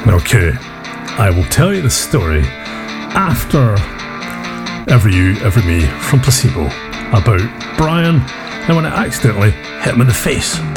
Okay, I will tell you the story after Ever You, Ever Me from Placebo about Brian and when I accidentally hit him in the face.